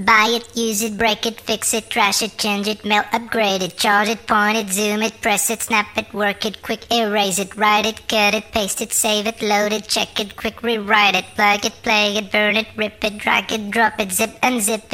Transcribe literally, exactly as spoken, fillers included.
Buy it, use it, break it, fix it, trash it, change it, mail, upgrade it, charge it, point it, zoom it, press it, snap it, work it, quick erase it, write it, cut it, paste it, save it, load it, check it, quick rewrite it, plug it, play it, burn it, rip it, drag it, drop it, zip unzip it.